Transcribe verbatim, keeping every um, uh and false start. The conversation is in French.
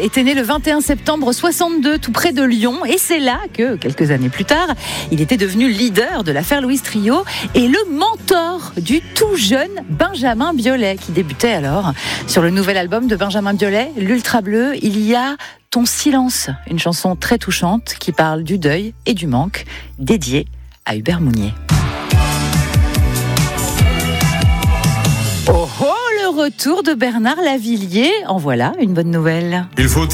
était né le vingt et un septembre soixante-deux, tout près de Lyon. Et c'est là que, quelques années plus tard, il était devenu leader de l'affaire Louis Trio et le mentor du tout jeune Benjamin Biolay, qui débutait alors. Sur le nouvel album de Benjamin Biolay, L'Ultra Bleu, il y a Ton silence, une chanson très touchante qui parle du deuil et du manque, dédiée à Hubert Mounier. Oh oh, le retour de Bernard Lavilliers, en voilà une bonne nouvelle. Il faut